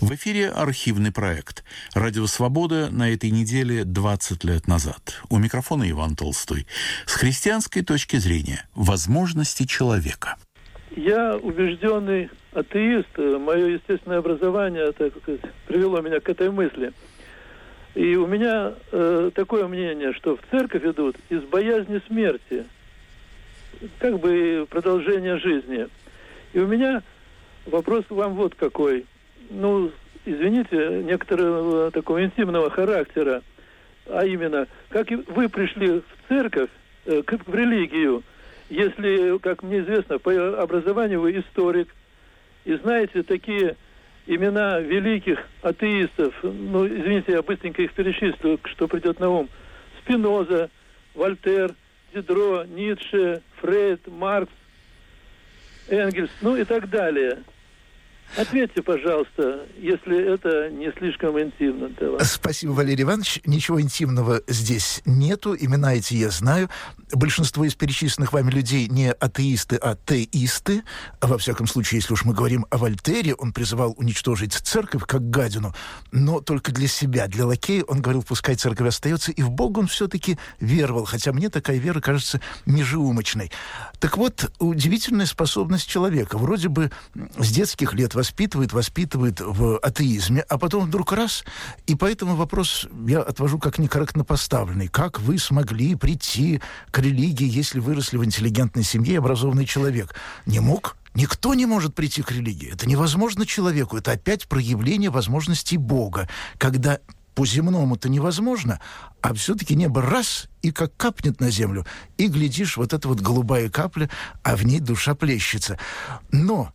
В эфире архивный проект. Радио «Свобода» на этой неделе 20 лет назад. У микрофона Иван Толстой. С христианской точки зрения возможности человека. Я убежденный атеист. Мое естественное образование, так сказать, привело меня к этой мысли. И у меня такое мнение, что в церковь идут из боязни смерти, как бы продолжение жизни. И у меня вопрос к вам вот какой. Ну, извините, некоторого такого интимного характера, а именно, как вы пришли в церковь, в религию, если, как мне известно, по образованию вы историк, и знаете такие имена великих атеистов, ну, извините, я быстренько их перечислю, что придет на ум: Спиноза, Вольтер, Дидро, Ницше, Фрейд, Маркс, Энгельс, ну и так далее. Ответьте, пожалуйста, если это не слишком интимно для вас. Спасибо, Валерий Иванович. Ничего интимного здесь нету. Имена эти я знаю. Большинство из перечисленных вами людей не атеисты, а теисты. Во всяком случае, если уж мы говорим о Вольтере, он призывал уничтожить церковь как гадину, но только для себя, для лакея. Он говорил, пускай церковь остается, и в Бога он все-таки веровал, хотя мне такая вера кажется межеумочной. Так вот, удивительная способность человека. Вроде бы с детских лет воспитывает в атеизме, а потом вдруг раз, и поэтому вопрос я отвожу как некорректно поставленный. Как вы смогли прийти к религии, если выросли в интеллигентной семье и образованный человек? Не мог? Никто не может прийти к религии. Это невозможно человеку. Это опять проявление возможностей Бога. Когда по-земному-то невозможно, а все-таки небо раз и как капнет на землю, и глядишь, вот эта вот голубая капля, а в ней душа плещется. Но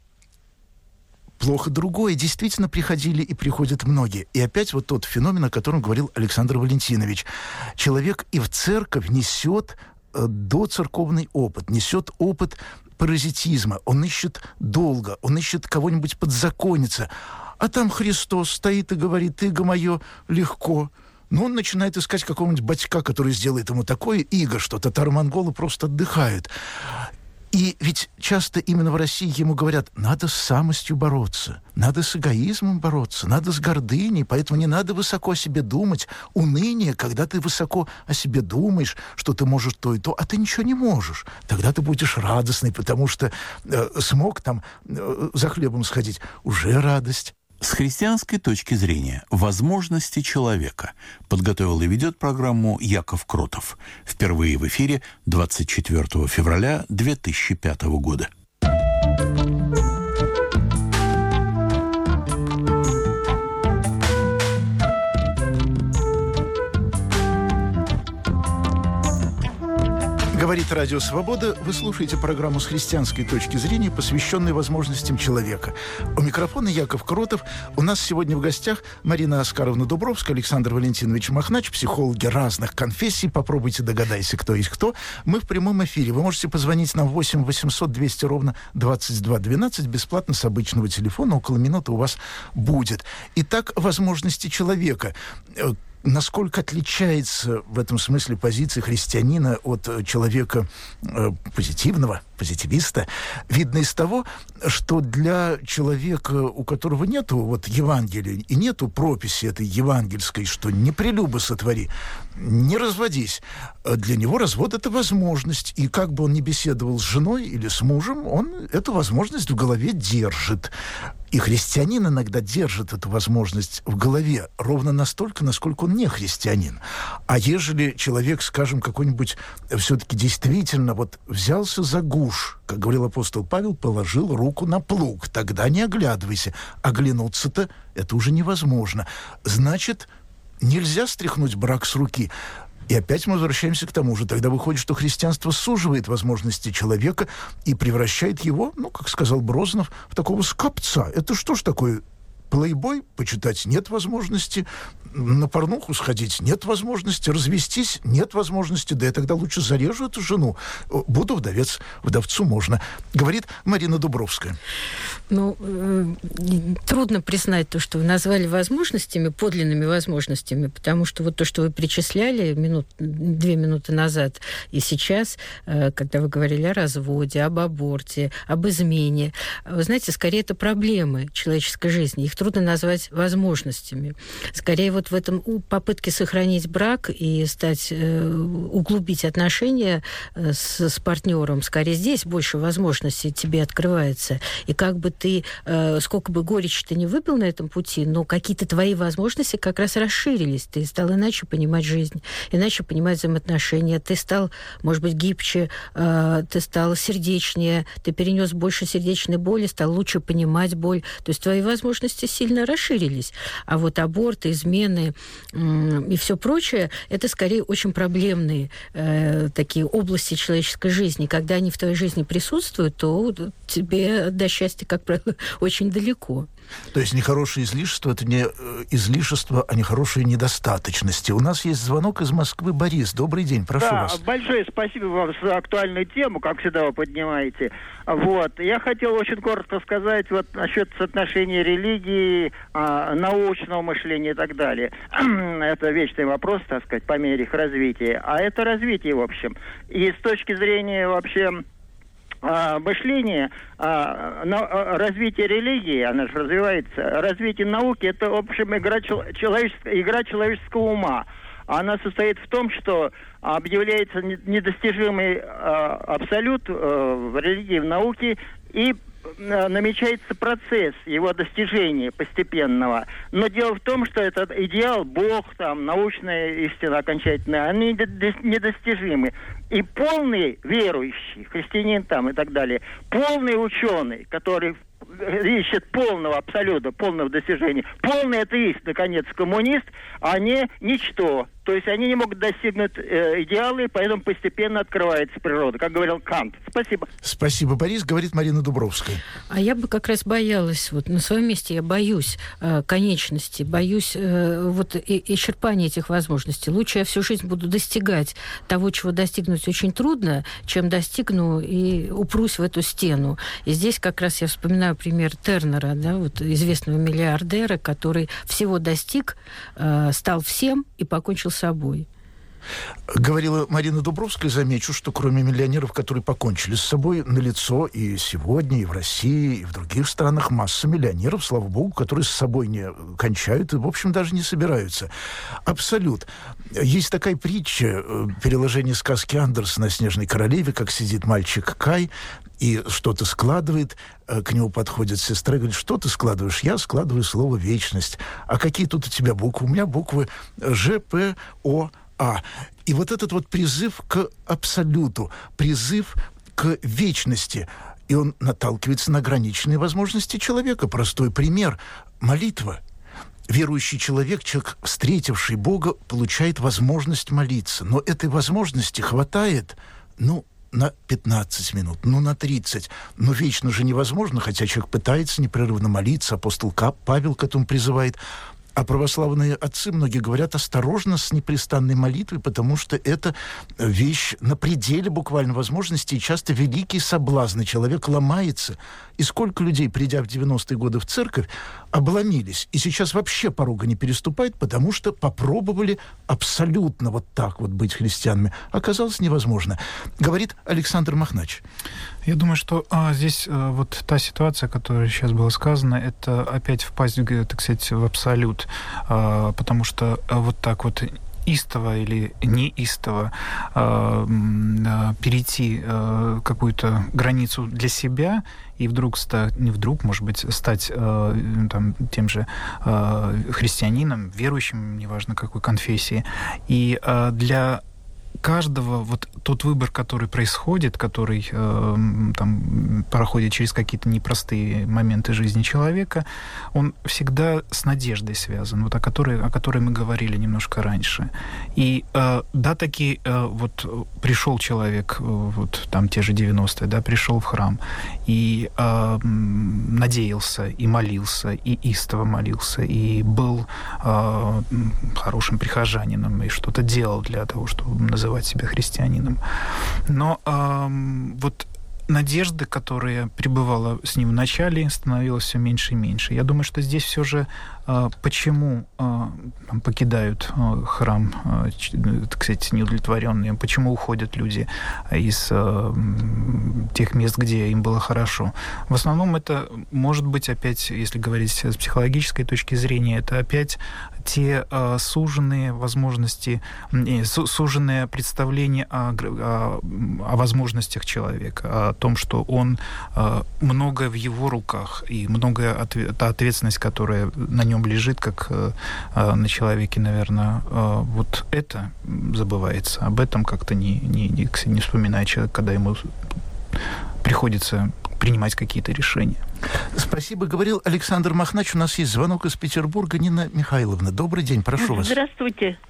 плохо другое. Действительно приходили и приходят многие. И опять вот тот феномен, о котором говорил Александр Валентинович. Человек и в церковь несет доцерковный опыт, несет опыт паразитизма. Он ищет долга, он ищет кого-нибудь подзакониться. А там Христос стоит и говорит: «Иго мое легко». Но он начинает искать какого-нибудь батька, который сделает ему такое иго, что татаро-монголы просто отдыхают. И ведь часто именно в России ему говорят: надо с самостью бороться, надо с эгоизмом бороться, надо с гордыней, поэтому не надо высоко о себе думать. Уныние, когда ты высоко о себе думаешь, что ты можешь то и то, а ты ничего не можешь. Тогда ты будешь радостный, потому что смог там за хлебом сходить. Уже радость. С христианской точки зрения возможности человека подготовил и ведет программу Яков Кротов. Впервые в эфире 24 февраля 2005 года. Говорит Радио «Свобода». Вы слушаете программу с христианской точки зрения, посвященную возможностям человека. У микрофона Яков Кротов. У нас сегодня в гостях Марина Оскаровна Дубровская, Александр Валентинович Махнач, психологи разных конфессий. Попробуйте догадайся, кто есть кто. Мы в прямом эфире. Вы можете позвонить нам 8 800 200 ровно 22 12 бесплатно с обычного телефона. Около минуты у вас будет. Итак, возможности человека. Насколько отличается в этом смысле позиция христианина от человека позитивного, позитивиста, видно из того, что для человека, у которого нету вот Евангелия и нету прописи этой евангельской, что не прелюбо сотвори, не разводись, для него развод — это возможность. И как бы он ни беседовал с женой или с мужем, он эту возможность в голове держит. И христианин иногда держит эту возможность в голове ровно настолько, насколько он не христианин. А ежели человек, скажем, какой-нибудь все-таки действительно вот взялся за гуж, как говорил апостол Павел, положил руку на плуг, тогда не оглядывайся. Оглянуться-то это уже невозможно. Значит, нельзя стряхнуть брак с руки. И опять мы возвращаемся к тому же. Тогда выходит, что христианство суживает возможности человека и превращает его, ну, как сказал Брознов, в такого скопца. Это что ж такое? Плейбой почитать нет возможности, на порнуху сходить нет возможности, развестись нет возможности, да я тогда лучше зарежу эту жену, буду вдовец, вдовцу можно, говорит Марина Дубровская. Ну, трудно признать то, что вы назвали возможностями, подлинными возможностями, потому что вот то, что вы перечисляли 2 минуты назад и сейчас, когда вы говорили о разводе, об аборте, об измене, вы знаете, скорее это проблемы человеческой жизни. Их трудно назвать возможностями. Скорее, вот в этом попытке сохранить брак и углубить отношения с партнером, скорее здесь больше возможностей тебе открывается. И как бы ты, сколько бы горечи ты не выпил на этом пути, но какие-то твои возможности как раз расширились. Ты стал иначе понимать жизнь, иначе понимать взаимоотношения. Ты стал, может быть, гибче, ты стал сердечнее, ты перенес больше сердечной боли, стал лучше понимать боль. То есть твои возможности сильно расширились. А вот аборты, измены и все прочее, это скорее очень проблемные такие области человеческой жизни. Когда они в твоей жизни присутствуют, то тебе до счастья, как правило, очень далеко. То есть нехорошее излишество – это не излишество, а нехорошие недостаточности. У нас есть звонок из Москвы. Борис, добрый день, прошу вас. Большое спасибо вам за актуальную тему, как всегда вы поднимаете. Вот. Я хотел очень коротко сказать вот насчет соотношения религии, научного мышления и так далее. Это вечный вопрос, так сказать, по мере их развития. А это развитие, в общем. И с точки зрения вообще мышление, развитие религии, она же развивается, развитие науки, это, в общем, игра человеческого ума. Она состоит в том, что объявляется недостижимый абсолют в религии, в науке, и намечается процесс его достижения постепенного. Но дело в том, что этот идеал, Бог, там, научная истина окончательная, они недостижимы. И полный верующий, христианин там и так далее, полный ученый, который ищет полного абсолюта, полного достижения, полный атеист, наконец, коммунист, они ничто. То есть они не могут достигнуть идеалы, поэтому постепенно открывается природа, как говорил Кант. Спасибо. Спасибо, Борис. Говорит Марина Дубровская. А я бы как раз боялась, вот на своем месте я боюсь конечности, боюсь исчерпания этих возможностей. Лучше я всю жизнь буду достигать того, чего достигнуть очень трудно, чем достигну и упрусь в эту стену. И здесь как раз я вспоминаю пример Тернера, да, вот известного миллиардера, который всего достиг, стал всем и покончил с собой. Говорила Марина Дубровская. Замечу, что кроме миллионеров, которые покончили с собой, налицо и сегодня, и в России, и в других странах масса миллионеров, слава богу, которые с собой не кончают и, в общем, даже не собираются. Абсолют. Есть такая притча, переложение сказки Андерсена о Снежной королеве, как сидит мальчик Кай и что-то складывает, к нему подходит сестра и говорит: что ты складываешь? Я складываю слово «вечность». А какие тут у тебя буквы? У меня буквы Ж, П, О, А. И вот этот вот призыв к абсолюту, призыв к вечности, и он наталкивается на ограниченные возможности человека. Простой пример – молитва. Верующий человек, встретивший Бога, получает возможность молиться. Но этой возможности хватает, на 15 минут, на 30. Но вечно же невозможно, хотя человек пытается непрерывно молиться. Апостол Павел к этому призывает. А православные отцы, многие говорят, осторожно с непрестанной молитвой, потому что это вещь на пределе буквально возможностей, и часто великий соблазн, и человек ломается. И сколько людей, придя в 90-е годы в церковь, обломились. И сейчас вообще порога не переступают, потому что попробовали абсолютно вот так вот быть христианами. Оказалось невозможно. Говорит Александр Махнач. Я думаю, что здесь вот та ситуация, которая сейчас была сказана, это опять впасть, так сказать, в абсолют. Потому что вот так вот истово или неистово перейти какую-то границу для себя и вдруг может быть, стать тем же христианином, верующим, неважно какой конфессии. И для каждого вот тот выбор, который происходит, который проходит через какие-то непростые моменты жизни человека, он всегда с надеждой связан, вот о которой мы говорили немножко раньше. И таки вот пришел человек, вот там те же 90-е, да, пришел в храм и надеялся, и молился, и истово молился, и был хорошим прихожанином, и что-то делал для того, чтобы называть себя христианином. Но вот надежды, которая пребывала с ним в начале, становилась все меньше и меньше. Я думаю, что здесь все же почему покидают храм, так сказать, неудовлетворенные, почему уходят люди из тех мест, где им было хорошо. В основном это может быть опять, если говорить с психологической точки зрения, это опять те суженные возможности, суженное представление о возможностях человека, о том, что он многое в его руках, и многое та ответственность, которая на нем лежит, как на человеке, наверное, вот это забывается. Об этом как-то не вспоминает человек, когда ему приходится принимать какие-то решения. Спасибо. Говорил Александр Махнач. У нас есть звонок из Петербурга. Нина Михайловна, добрый день, прошу вас. Здравствуйте.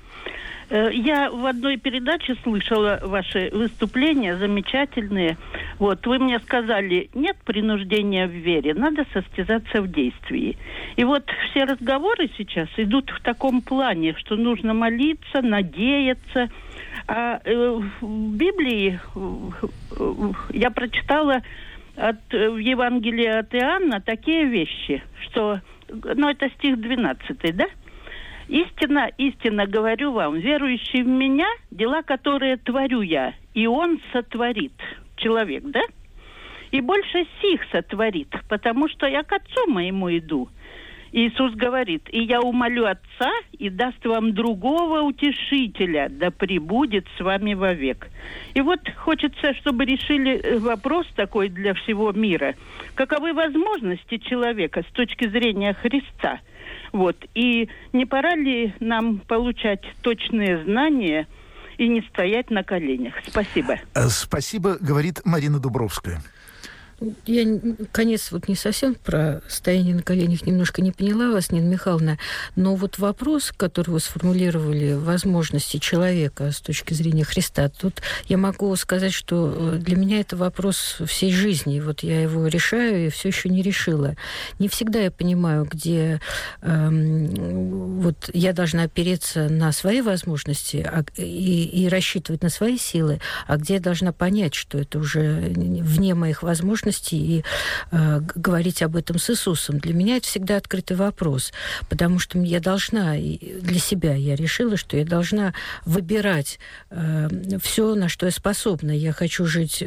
Я в одной передаче слышала ваши выступления, замечательные. Вот, вы мне сказали, нет принуждения в вере, надо состязаться в действии. И вот все разговоры сейчас идут в таком плане, что нужно молиться, надеяться. А в Библии я прочитала в Евангелии от Иоанна такие вещи, что, это стих 12, да? «Истинно, истинно говорю вам, верующий в меня, дела, которые творю я, и он сотворит». Человек, да? «И больше сих сотворит, потому что я к Отцу моему иду». Иисус говорит: «И я умолю Отца, и даст вам другого утешителя, да пребудет с вами вовек». И вот хочется, чтобы решили вопрос такой для всего мира. Каковы возможности человека с точки зрения Христа? Вот. И не пора ли нам получать точные знания и не стоять на коленях? Спасибо. Спасибо, говорит Марина Дубровская. Я, конец, не совсем про стояние на коленях немножко не поняла вас, Нина Михайловна, но вот вопрос, который вы сформулировали, возможности человека с точки зрения Христа, тут я могу сказать, что для меня это вопрос всей жизни. Вот я его решаю и все еще не решила. Не всегда я понимаю, где я должна опереться на свои возможности и рассчитывать на свои силы, а где я должна понять, что это уже вне моих возможностей, и говорить об этом с Иисусом. Для меня это всегда открытый вопрос, потому что я должна, для себя я решила, что я должна выбирать все, на что я способна. Я хочу жить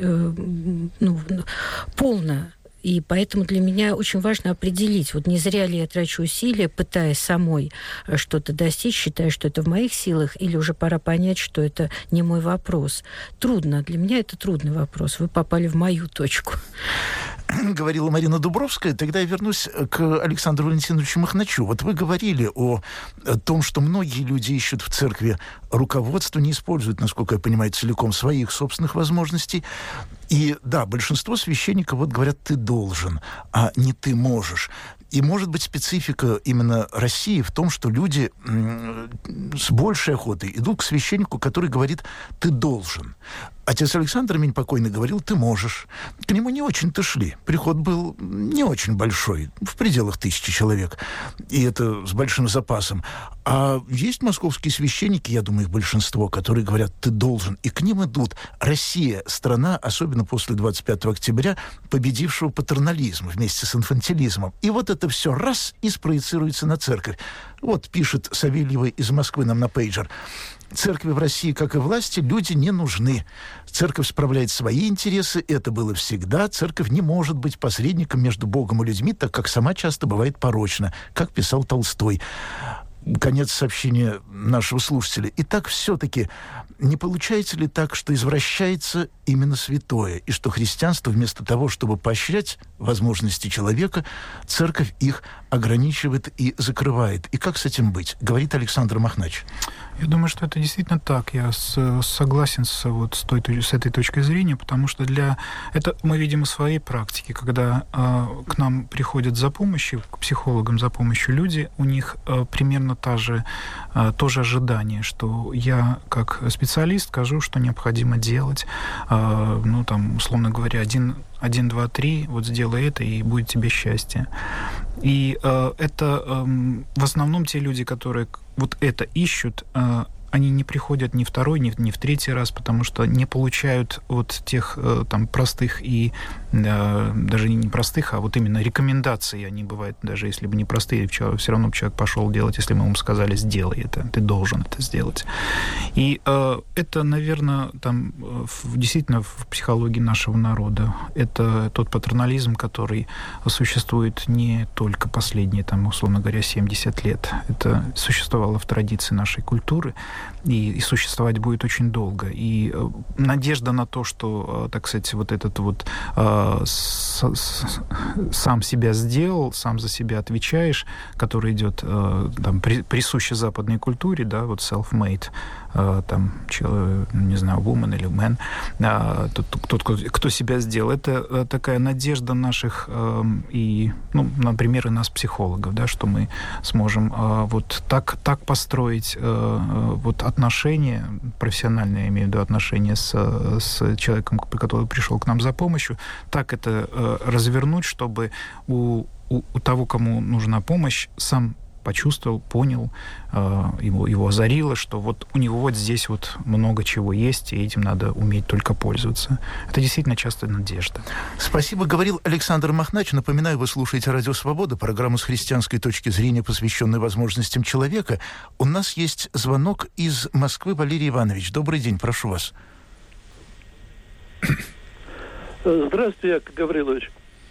полно. И поэтому для меня очень важно определить, не зря ли я трачу усилия, пытаясь самой что-то достичь, считая, что это в моих силах, или уже пора понять, что это не мой вопрос. Трудно. Для меня это трудный вопрос. Вы попали в мою точку. Говорила Марина Дубровская. Тогда я вернусь к Александру Валентиновичу Махначу. Вот вы говорили о том, что многие люди ищут в церкви руководство, не используют, насколько я понимаю, целиком своих собственных возможностей. И да, большинство священников говорят: ты должен, а не ты можешь. И, может быть, специфика именно России в том, что люди с большей охотой идут к священнику, который говорит: ты должен. Отец Александр Минь покойный говорил: ты можешь. К нему не очень-то шли. Приход был не очень большой, в пределах 1000 человек. И это с большим запасом. А есть московские священники, я думаю, их большинство, которые говорят: ты должен. И к ним идут. Россия — страна, особенно после 25 октября, победившего патернализм вместе с инфантилизмом. И вот это все раз и спроецируется на церковь. Вот пишет Савельева из Москвы нам на пейджер: церкви в России, как и власти, люди не нужны. Церковь справляет свои интересы, это было всегда. Церковь не может быть посредником между Богом и людьми, так как сама часто бывает порочна, как писал Толстой. Конец сообщения нашего слушателя. Итак, все-таки не получается ли так, что извращается именно святое, и что христианство вместо того, чтобы поощрять возможности человека, церковь их ограничивает и закрывает? И как с этим быть? Говорит Александр Махнач. Я думаю, что это действительно так. Я согласен с этой точкой зрения, потому что это мы видим из своей практики, когда к нам приходят за помощью, к психологам за помощью люди, у них примерно то же ожидание, что я как специалист скажу, что необходимо делать. Условно говоря, 1, 2, 3, сделай это, и будет тебе счастье. И это в основном те люди, которые это ищут, они не приходят ни второй, ни в третий раз, потому что не получают вот тех там простых и даже не простых, а вот именно рекомендаций. Они бывают, даже если бы не простые, все равно человек пошел делать, если мы ему сказали, сделай это, ты должен это сделать. И это, наверное, там действительно в психологии нашего народа. Это тот патернализм, который существует не только последние, там, условно говоря, 70 лет. Это существовало в традиции нашей культуры и существовать будет очень долго. И надежда на то, что, так сказать, вот этот вот сам себя сделал, сам за себя отвечаешь, который идет там, присущий западной культуре, да, вот self-made, там, не знаю, woman или man, тот, кто себя сделал. Это такая надежда наших и, ну, например, и нас, психологов, да, что мы сможем вот так построить вот отношения, профессиональные, я имею в виду отношения с человеком, который пришел к нам за помощью, так это развернуть, чтобы у того, кому нужна помощь, сам почувствовал, понял, его озарило, что вот у него вот здесь вот много чего есть, и этим надо уметь только пользоваться. Это действительно часто надежда. Спасибо, говорил Александр Махнач. Напоминаю, вы слушаете «Радио Свобода», программу с христианской точки зрения, посвященную возможностям человека. У нас есть звонок из Москвы. Валерий Иванович, добрый день, прошу вас. Здравствуйте, Яков Гаврилович.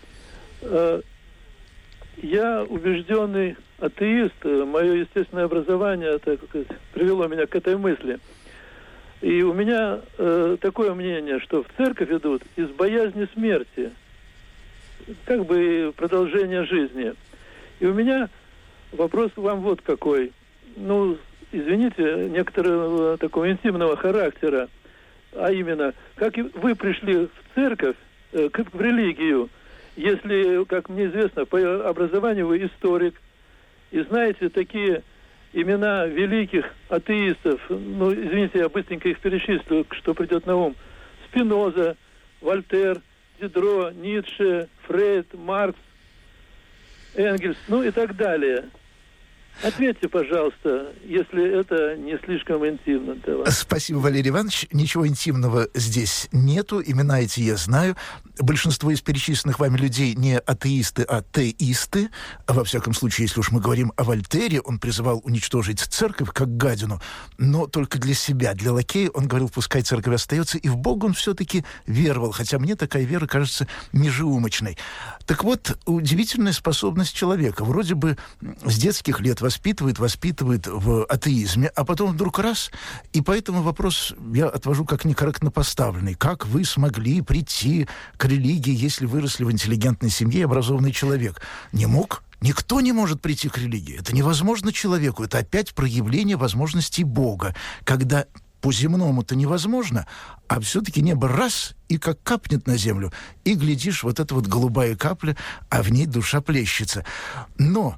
Я убежденный атеист. Мое естественное образование, так сказать, привело меня к этой мысли. И у меня такое мнение, что в церковь идут из боязни смерти, как бы продолжение жизни. И у меня вопрос к вам вот какой. Ну, извините, некоторого такого интимного характера, а именно, как вы пришли в церковь, в религию, если, как мне известно, по образованию вы историк, и знаете такие имена великих атеистов, ну, извините, я быстренько их перечислю, что придет на ум: Спиноза, Вольтер, Дидро, Ницше, Фрейд, Маркс, Энгельс, ну и так далее. Ответьте, пожалуйста, если это не слишком интимно для вас. Спасибо, Валерий Иванович. Ничего интимного здесь нету. Имена эти я знаю. Большинство из перечисленных вами людей не атеисты, а теисты. Во всяком случае, если уж мы говорим о Вольтере, он призывал уничтожить церковь как гадину, но только для себя. Для лакея он говорил, пускай церковь остается, и в Бога он все-таки веровал, хотя мне такая вера кажется межеумочной. Так вот, удивительная способность человека. Вроде бы с детских лет воспитывает в атеизме, а потом вдруг раз, и поэтому вопрос я отвожу как некорректно поставленный. Как вы смогли прийти к религии, если выросли в интеллигентной семье и образованный человек? Не мог? Никто не может прийти к религии. Это невозможно человеку. Это опять проявление возможностей Бога, когда по-земному-то невозможно, а все-таки небо раз и как капнет на землю, и глядишь, вот эта вот голубая капля, а в ней душа плещется. Но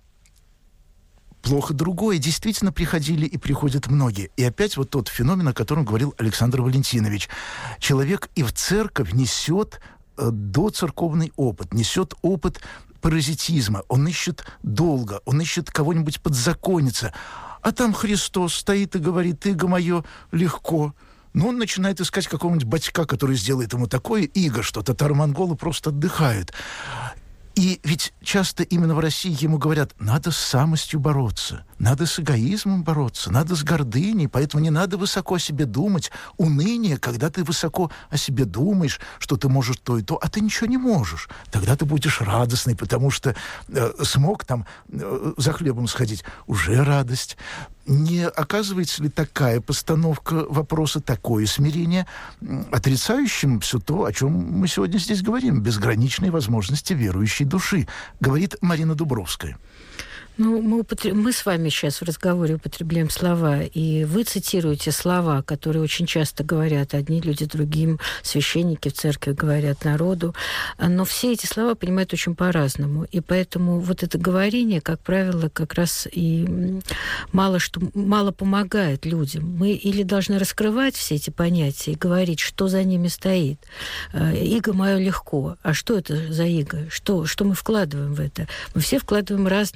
плохо другое. Действительно приходили и приходят многие. И опять вот тот феномен, о котором говорил Александр Валентинович. Человек и в церковь несет доцерковный опыт, несет опыт паразитизма. Он ищет долга, он ищет кого-нибудь подзакониться. А там Христос стоит и говорит: «Иго мое легко». Но он начинает искать какого-нибудь батька, который сделает ему такое иго, что татаро-монголы просто отдыхают. И ведь часто именно в России ему говорят: надо с самостью бороться, надо с эгоизмом бороться, надо с гордыней, поэтому не надо высоко о себе думать. Уныние, когда ты высоко о себе думаешь, что ты можешь то и то, а ты ничего не можешь. Тогда ты будешь радостный, потому что смог там за хлебом сходить. Уже радость. Не оказывается ли такая постановка вопроса, такое смирение отрицающим все то, о чем мы сегодня здесь говорим, безграничные возможности верующей души, говорит Марина Дубровская? Ну, мы с вами сейчас в разговоре употребляем слова, и вы цитируете слова, которые очень часто говорят одни люди другим, священники в церкви говорят народу, но все эти слова понимают очень по-разному, и поэтому вот это говорение, как правило, как раз и мало помогает людям. Мы или должны раскрывать все эти понятия и говорить, что за ними стоит. Иго мое легко. А что это за иго? Что мы вкладываем в это? Мы все вкладываем разный смысл.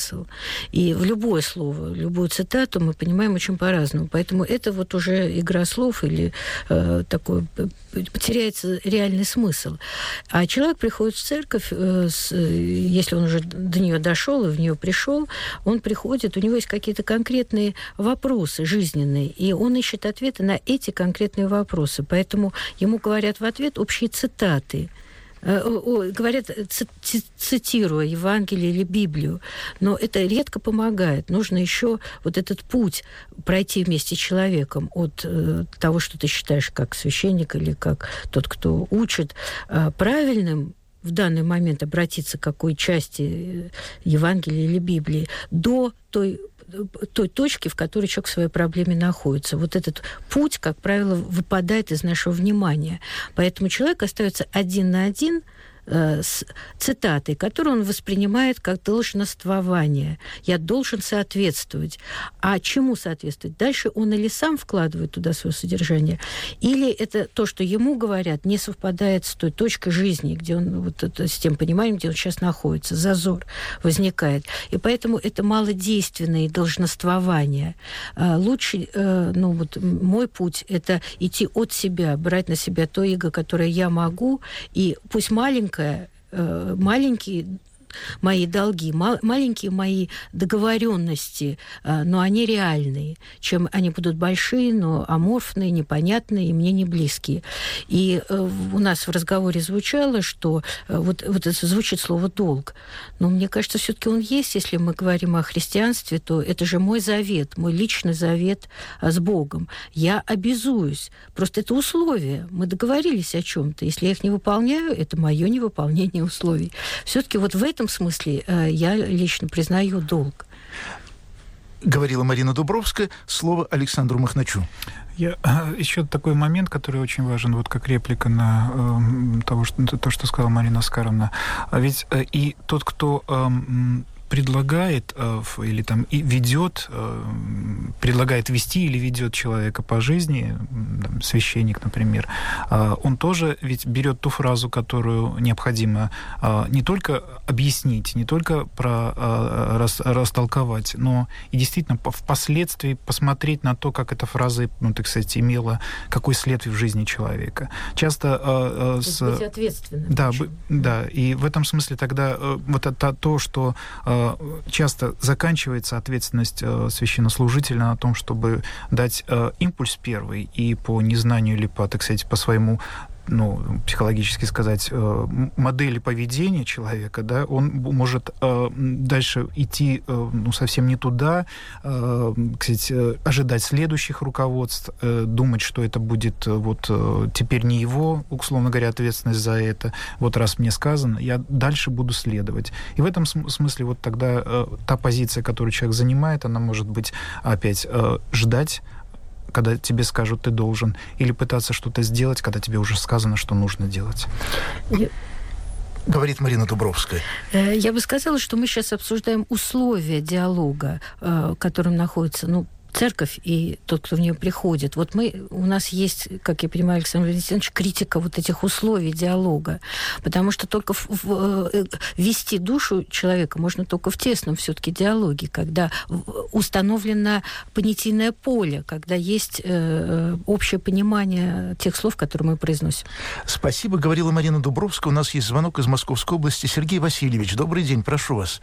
смысл. И в любое слово, любую цитату мы понимаем очень по-разному. Поэтому это вот уже игра слов или такой теряется реальный смысл. А человек приходит в церковь, если он уже до нее дошел и в нее пришел, он приходит, у него есть какие-то конкретные вопросы жизненные, и он ищет ответы на эти конкретные вопросы. Поэтому ему говорят в ответ общие цитаты. Говорят, цитируя Евангелие или Библию, но это редко помогает. Нужно еще вот этот путь пройти вместе с человеком от того, что ты считаешь как священник или как тот, кто учит, правильным в данный момент обратиться к какой части Евангелия или Библии, до той точки, в которой человек в своей проблеме находится. Вот этот путь, как правило, выпадает из нашего внимания. Поэтому человек остается один на один с цитатой, которую он воспринимает как долженствование. Я должен соответствовать. А чему соответствовать? Дальше он или сам вкладывает туда свое содержание, или это то, что ему говорят, не совпадает с той точкой жизни, где он, вот это, с тем пониманием, где он сейчас находится. Зазор возникает. И поэтому это малодейственное долженствование. Лучше, мой путь — это идти от себя, брать на себя то иго, которое я могу, и пусть маленькие мои долги, маленькие мои договоренности, но они реальные. Чем они будут большие, но аморфные, непонятные и мне не близкие. И у нас в разговоре звучало, что вот это звучит слово «долг». Но мне кажется, все-таки он есть. Если мы говорим о христианстве, то это же мой завет, мой личный завет с Богом. Я обязуюсь. Просто это условие. Мы договорились о чем-то. Если я их не выполняю, это мое невыполнение условий. Все-таки вот в этом смысле я лично признаю долг. Говорила Марина Дубровская. Слово Александру Махначу. Еще такой момент, который очень важен, вот как реплика на то, что сказала Марина Оскаровна. Ведь и тот, кто предлагает или там и ведет, предлагает вести или ведет человека по жизни, там, священник, например, он тоже ведь берет ту фразу, которую необходимо не только объяснить, не только растолковать, но и действительно впоследствии посмотреть на то, как эта фраза, так сказать, имела какой след в жизни человека. Часто быть ответственным. Да, и в этом смысле тогда вот это то, что часто заканчивается ответственность священнослужителя на том, чтобы дать импульс первый и по незнанию или по, так сказать, по своему, психологически сказать, модели поведения человека, да, он может дальше идти совсем не туда, кстати, ожидать следующих руководств, думать, что это будет вот теперь не его, условно говоря, ответственность за это. Вот раз мне сказано, я дальше буду следовать. И в этом смысле вот тогда та позиция, которую человек занимает, она может быть опять ждать, когда тебе скажут, ты должен, или пытаться что-то сделать, когда тебе уже сказано, что нужно делать. Говорит Марина Дубровская. Я бы сказала, что мы сейчас обсуждаем условия диалога, в котором находится, церковь и тот, кто в нее приходит. Вот у нас есть, как я понимаю, Александр Валентинович, критика вот этих условий диалога. Потому что только ввести душу человека можно только в тесном все-таки диалоге, когда установлено понятийное поле, когда есть общее понимание тех слов, которые мы произносим. Спасибо, говорила Марина Дубровская. У нас есть звонок из Московской области. Сергей Васильевич, добрый день, прошу вас.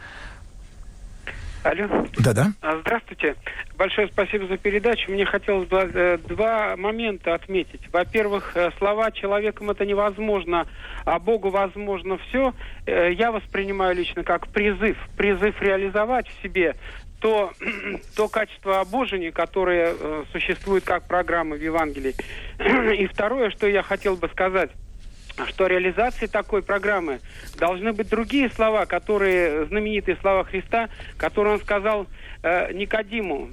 Алло. Да-да. Здравствуйте. Большое спасибо за передачу. Мне хотелось бы два момента отметить. Во-первых, слова «человеком это невозможно, а Богу возможно все» я воспринимаю лично как призыв реализовать в себе то качество обожения, которое существует как программа в Евангелии. И второе, что я хотел бы сказать, что реализацией такой программы должны быть другие слова, знаменитые слова Христа, которые он сказал Никодиму,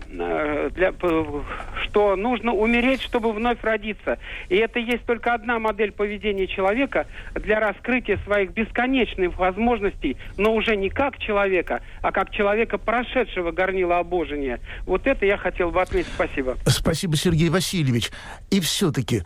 что нужно умереть, чтобы вновь родиться. И это есть только одна модель поведения человека для раскрытия своих бесконечных возможностей, но уже не как человека, а как человека, прошедшего горнило обожения. Вот это я хотел бы отметить. Спасибо. Спасибо, Сергей Васильевич. И все-таки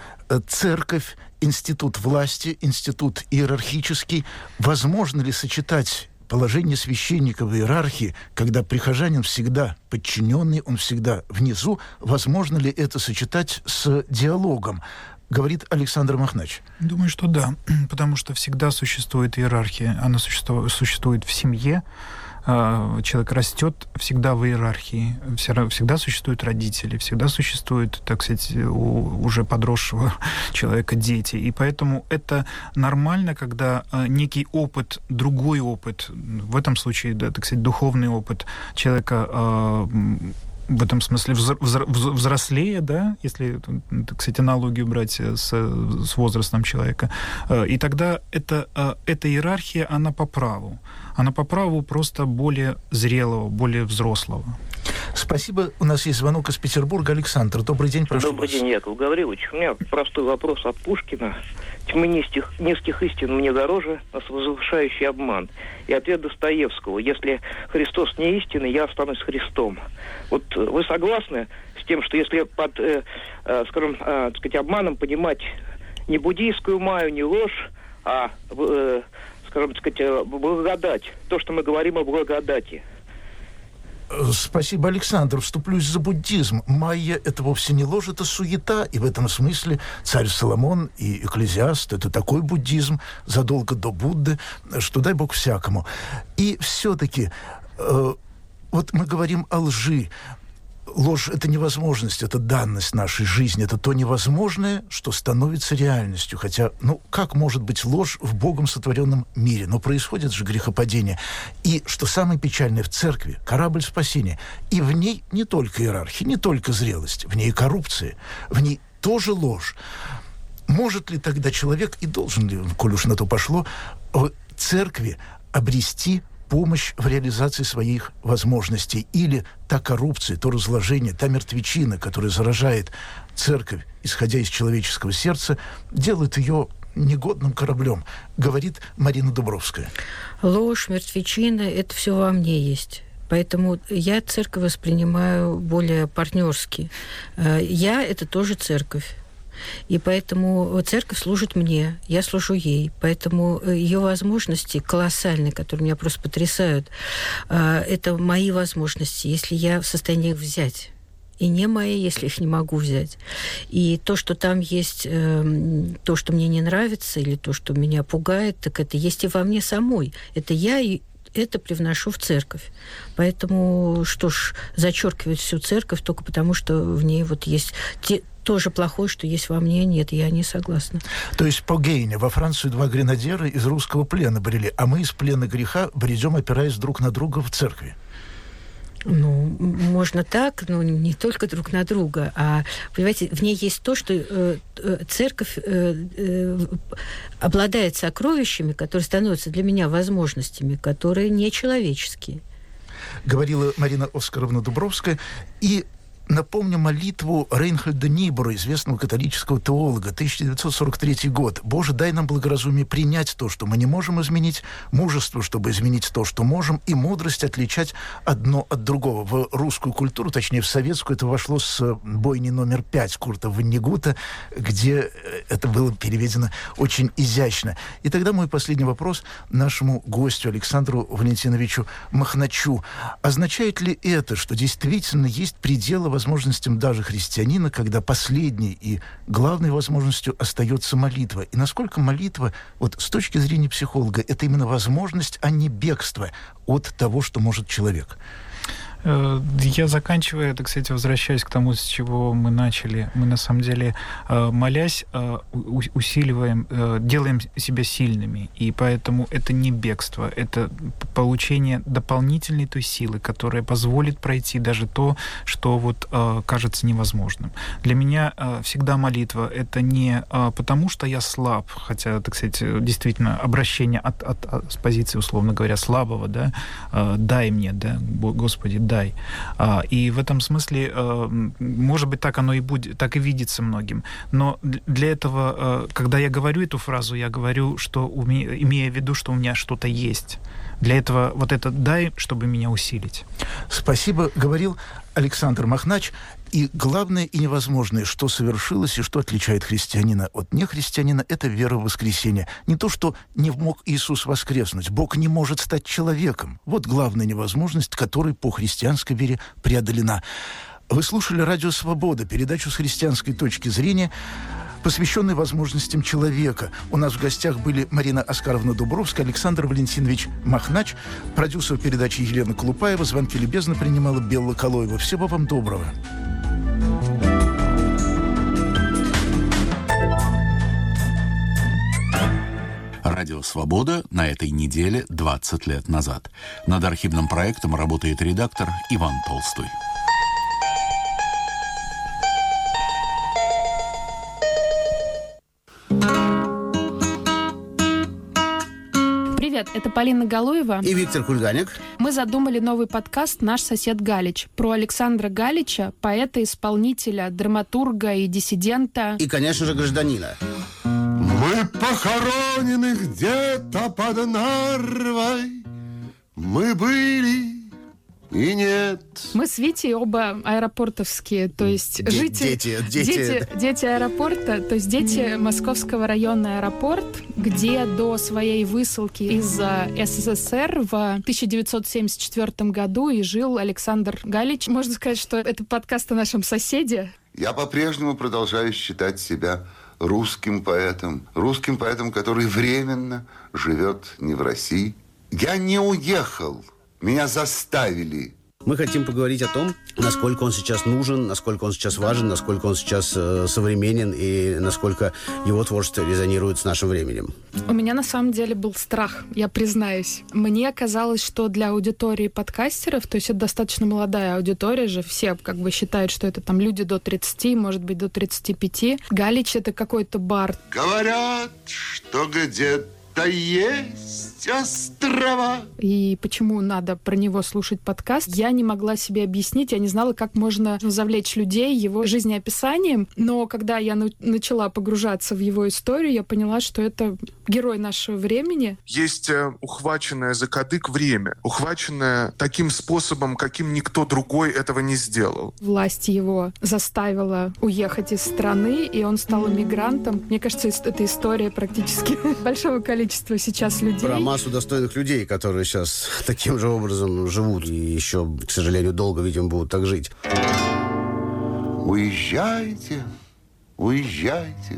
церковь, институт власти, институт иерархический. Возможно ли сочетать положение священника в иерархии, когда прихожанин всегда подчиненный, он всегда внизу, возможно ли это сочетать с диалогом? Говорит Александр Махнач. Думаю, что да, потому что всегда существует иерархия, она существует в семье, человек растет всегда в иерархии, всегда существуют родители, всегда существуют, так сказать, у уже подросшего человека дети. И поэтому это нормально, когда некий опыт, другой опыт, в этом случае, да, так сказать, духовный опыт человека в этом смысле взрослее, да, если, так сказать, аналогию брать с возрастом человека, и тогда эта иерархия, она по праву. Она по праву просто более зрелого, более взрослого. Спасибо. У нас есть звонок из Петербурга. Александр, добрый день, прошу. Добрый день, Яков Гаврилович. У меня простой вопрос от Пушкина. «Тьмы низких истин мне дороже, нас возвышающий обман». И ответ Достоевского: «Если Христос не истинный, я останусь Христом». Вот вы согласны с тем, что если под, скажем, так сказать, обманом понимать не буддийскую майю, не ложь, а, скажем, так сказать, благодать, то, что мы говорим о благодати? Спасибо, Александр. Вступлюсь за буддизм. Майя — это вовсе не ложь, это суета. И в этом смысле царь Соломон и Экклезиаст — это такой буддизм задолго до Будды, что дай бог всякому. И все-таки вот мы говорим о лжи. Ложь — это невозможность, это данность нашей жизни, это то невозможное, что становится реальностью. Хотя, как может быть ложь в Богом сотворенном мире? Но происходит же грехопадение. И, что самое печальное, в церкви корабль спасения. И в ней не только иерархия, не только зрелость, в ней коррупция, в ней тоже ложь. Может ли тогда человек, и должен ли, коль уж на то пошло, в церкви обрести помощь в реализации своих возможностей? Или та коррупция, то разложение, та мертвечина, которая заражает церковь, исходя из человеческого сердца, делает ее негодным кораблем, говорит Марина Дубровская. Ложь, мертвечина — это все во мне есть. Поэтому я церковь воспринимаю более партнерски. Я — это тоже церковь. И поэтому церковь служит мне, я служу ей. Поэтому ее возможности колоссальные, которые меня просто потрясают, это мои возможности, если я в состоянии их взять. И не мои, если их не могу взять. И то, что там есть, то, что мне не нравится, или то, что меня пугает, так это есть и во мне самой. Это я и это привношу в церковь. Поэтому, что ж, зачеркивать всю церковь только потому, что в ней вот есть тоже плохое, что есть во мне, нет, я не согласна. То есть по Гейне во Францию 2 гренадера из русского плена брели, а мы из плена греха бредем, опираясь друг на друга в церкви. Можно так, но не только друг на друга, а, понимаете, в ней есть то, что церковь обладает сокровищами, которые становятся для меня возможностями, которые нечеловеческие. Говорила Марина Оскаровна Дубровская. И напомню молитву Рейнхольда Нибора, известного католического теолога, 1943 год. «Боже, дай нам благоразумие принять то, что мы не можем изменить, мужество, чтобы изменить то, что можем, и мудрость отличать одно от другого». В русскую культуру, точнее, в советскую, это вошло с бойни номер 5 Курта Воннегута, где это было переведено очень изящно. И тогда мой последний вопрос нашему гостю Александру Валентиновичу Махначу. Означает ли это, что действительно есть пределы возможностям даже христианина, когда последней и главной возможностью остается молитва? И насколько молитва, вот с точки зрения психолога, это именно возможность, а не бегство от того, что может человек? Я заканчивая, так сказать, возвращаясь к тому, с чего мы начали, мы на самом деле, молясь, усиливаем, делаем себя сильными, и поэтому это не бегство, это получение дополнительной той силы, которая позволит пройти даже то, что вот кажется невозможным. Для меня всегда молитва — это не потому, что я слаб, хотя, так сказать, действительно обращение с позиции, условно говоря, слабого, да, дай мне, да, Господи, дай. И в этом смысле, может быть, так оно и будет, так и видится многим. Но для этого, когда я говорю эту фразу, я говорю, что имея в виду, что у меня что-то есть. Для этого вот это дай, чтобы меня усилить. Спасибо, говорил Александр Махнач. И главное и невозможное, что совершилось и что отличает христианина от нехристианина, это вера в воскресение. Не то, что не мог Иисус воскреснуть. Бог не может стать человеком. Вот главная невозможность, которая по христианской вере преодолена. Вы слушали «Радио Свобода», передачу с христианской точки зрения, посвященный возможностям человека. У нас в гостях были Марина Оскаровна Дубровская, Александр Валентинович Махнач, продюсер передачи Елена Колупаева. Звонки любезно принимала Белла Калоева. Всего вам доброго. Радио «Свобода» на этой неделе 20 лет назад. Над архивным проектом работает редактор Иван Толстой. Привет, это Полина Галуева и Виктор Кульганик. Мы задумали новый подкаст «Наш сосед Галич» про Александра Галича, поэта, исполнителя, драматурга и диссидента. И, конечно же, гражданина. Мы похоронены где-то под Нарвой. Мы были и нет. Мы с Витей оба аэропортовские, то есть дети аэропорта, то есть дети Московского района аэропорт, где до своей высылки из СССР в 1974 году и жил Александр Галич. Можно сказать, что это подкаст о нашем соседе. Я по-прежнему продолжаю считать себя русским поэтом, который временно живет не в России. Я не уехал, меня заставили. Мы хотим поговорить о том, насколько он сейчас нужен, насколько он сейчас важен, насколько он сейчас современен и насколько его творчество резонирует с нашим временем. У меня на самом деле был страх, я признаюсь. Мне казалось, что для аудитории подкастеров, то есть это достаточно молодая аудитория же, все как бы считают, что это там люди до 30, может быть, до 35. Галич — это какой-то бар. Говорят, что где-то есть острова. И почему надо про него слушать подкаст, я не могла себе объяснить. Я не знала, как можно завлечь людей его жизнеописанием. Но когда я начала погружаться в его историю, я поняла, что это герой нашего времени. Есть ухваченное за кадык время, ухваченное таким способом, каким никто другой этого не сделал. Власть его заставила уехать из страны, и он стал эмигрантом. Мне кажется, это история практически большого количества сейчас людей. Про массу достойных людей, которые сейчас таким же образом живут и еще, к сожалению, долго, видимо, будут так жить. Уезжайте, уезжайте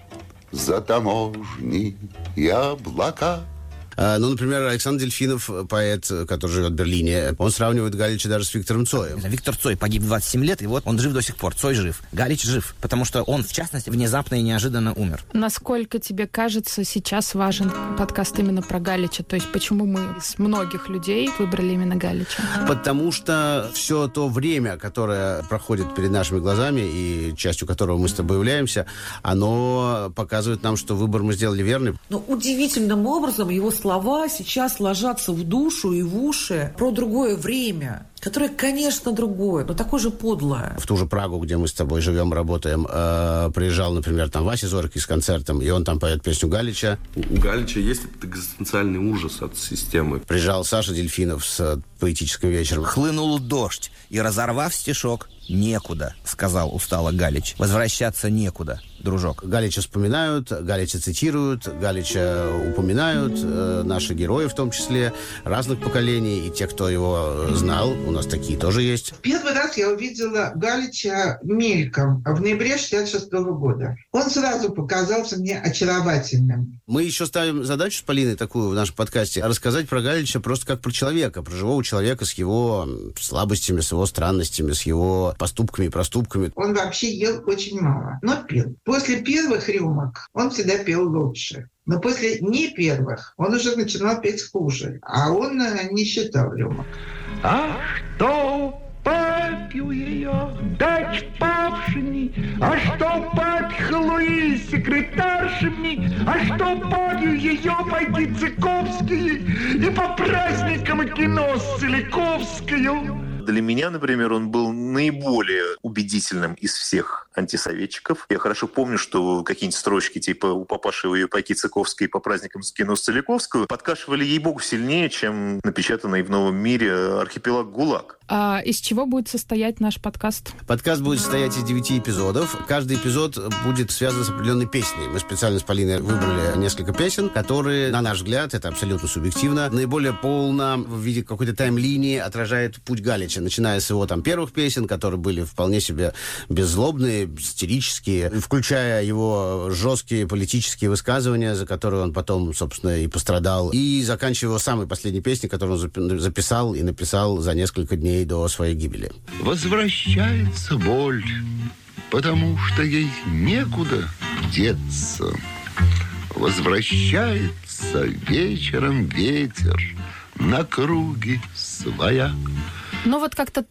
за таможни и облака. Ну, например, Александр Дельфинов, поэт, который живет в Берлине, он сравнивает Галича даже с Виктором Цоем. Виктор Цой погиб в 27 лет, и вот он жив до сих пор. Цой жив. Галич жив, потому что он, в частности, внезапно и неожиданно умер. Насколько тебе кажется, сейчас важен подкаст именно про Галича? То есть почему мы из многих людей выбрали именно Галича? Потому что все то время, которое проходит перед нашими глазами, и частью которого мы с тобой являемся, оно показывает нам, что выбор мы сделали верный. Но удивительным образом его слова сейчас ложатся в душу и в уши про другое время, которое, конечно, другое, но такое же подлое. В ту же Прагу, где мы с тобой живем, работаем, приезжал, например, там Вася Зорький с концертом, и он там поет песню Галича. У Галича есть этот экзистенциальный ужас от системы. Приезжал Саша Дельфинов с поэтическим вечером. Хлынул дождь, и, разорвав стишок, «Некуда», — сказал устало Галич. «Возвращаться некуда, дружок». Галича вспоминают, Галича цитируют, Галича упоминают, наши герои в том числе, разных поколений, и те, кто его знал, у нас такие тоже есть. Первый раз я увидела Галича мельком в ноябре 1966 года. Он сразу показался мне очаровательным. Мы еще ставим задачу с Полиной такую в нашем подкасте, рассказать про Галича просто как про человека, про живого человека с его слабостями, с его странностями, с его поступками и проступками. Он вообще ел очень мало, но пил. После первых рюмок он всегда пел лучше. Но после не первых он уже начинал петь хуже. А он не считал рюмок. А что попью ее, дать павшими, а что попью Луи секретаршими, а что попью ее пойти Цыковские и по праздникам кино с Целиковскую. Для меня, например, он был наиболее убедительным из всех антисоветчиков. Я хорошо помню, что какие-нибудь строчки типа «У папаши ее пайки Цыковской по праздникам скину Целиковскую» подкашивали, ей-богу, сильнее, чем напечатанный в «Новом мире» архипелаг ГУЛАГ. А из чего будет состоять наш подкаст? Подкаст будет состоять из 9 эпизодов. Каждый эпизод будет связан с определенной песней. Мы специально с Полиной выбрали несколько песен, которые, на наш взгляд, это абсолютно субъективно, наиболее полно в виде какой-то тайм-линии отражает путь Галича, начиная с его первых песен, которые были вполне себе беззлобные, сатирические, включая его жесткие политические высказывания, за которые он потом, собственно, и пострадал, и заканчивая его самой последней песней, которую он записал и написал за несколько дней до своей гибели. Возвращается боль, потому что ей некуда деться. Возвращается вечером ветер на круги своя. Ну вот как-то